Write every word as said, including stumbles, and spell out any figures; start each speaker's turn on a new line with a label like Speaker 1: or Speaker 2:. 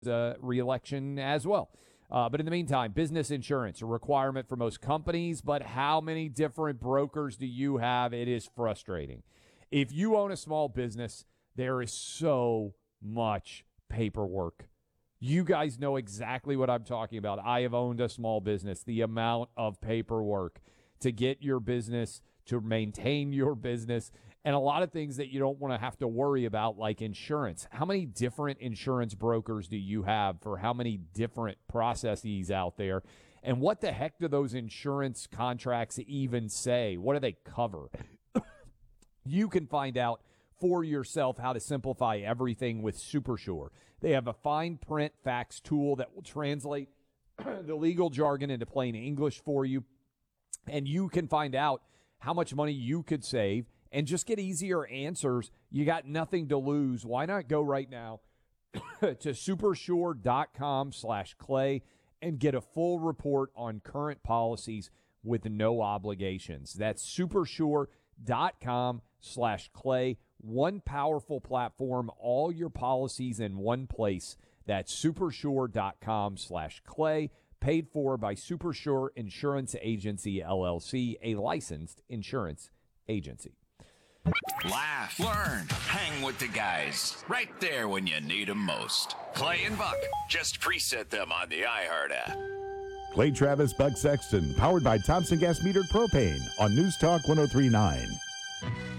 Speaker 1: uh, re-election as well. Uh, but in the meantime, business insurance, a requirement for most companies, but how many different brokers do you have? It is frustrating. If you own a small business, there is so much paperwork. You guys know exactly what I'm talking about. I have owned a small business. The amount of paperwork to get your business, to maintain your business, and a lot of things that you don't want to have to worry about, like insurance. How many different insurance brokers do you have for how many different processes out there? And what the heck do those insurance contracts even say? What do they cover? You can find out for yourself how to simplify everything with SuperSure. They have a fine print facts tool that will translate the legal jargon into plain English for you. And you can find out how much money you could save and just get easier answers. You got nothing to lose. Why not go right now to supersure.com slash clay and get a full report on current policies with no obligations. That's supersure.com slash clay. One powerful platform, all your policies in one place. That's supersure.com slash clay. Paid for by Supersure Insurance Agency, L L C, a licensed insurance agency.
Speaker 2: Laugh, learn, hang with the guys. Right there when you need them most. Clay and Buck. Just preset them on the iHeart app.
Speaker 3: Clay Travis, Buck Sexton, powered by Thompson Gas Metered Propane on News Talk one oh three point nine.